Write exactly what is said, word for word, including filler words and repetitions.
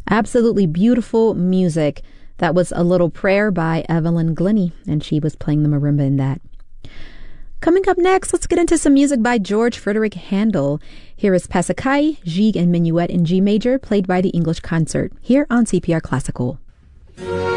Absolutely beautiful music. That was A Little Prayer by Evelyn Glennie, and she was playing the marimba in that. Coming up next, let's get into some music by George Frederick Handel. Here is Pasacai, Gigue and Minuet in G major, played by the English Concert, here on C P R Classical.